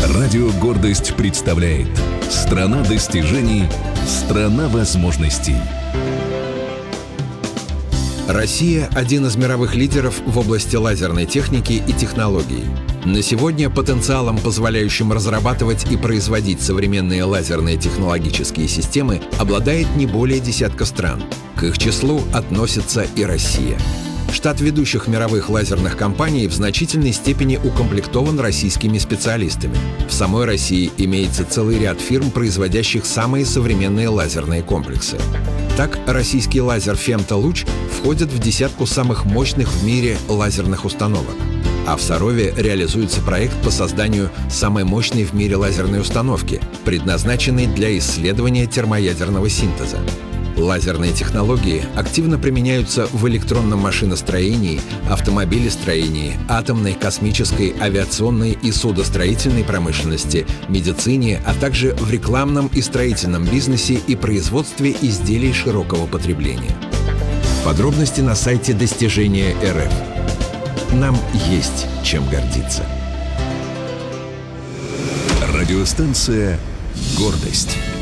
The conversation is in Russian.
Радио «Гордость» представляет «Страна достижений, страна возможностей». Россия – один из мировых лидеров в области лазерной техники и технологий. На сегодня потенциалом, позволяющим разрабатывать и производить современные лазерные технологические системы, обладает не более десятка стран. К их числу относится и Россия. Штат ведущих мировых лазерных компаний в значительной степени укомплектован российскими специалистами. В самой России имеется целый ряд фирм, производящих самые современные лазерные комплексы. Так, российский лазер «Фемтолуч» входит в десятку самых мощных в мире лазерных установок. А в Сарове реализуется проект по созданию самой мощной в мире лазерной установки, предназначенной для исследования термоядерного синтеза. Лазерные технологии активно применяются в электронном машиностроении, автомобилестроении, атомной, космической, авиационной и судостроительной промышленности, медицине, а также в рекламном и строительном бизнесе и производстве изделий широкого потребления. Подробности на сайте Достижения РФ. Нам есть чем гордиться. Радиостанция «Гордость».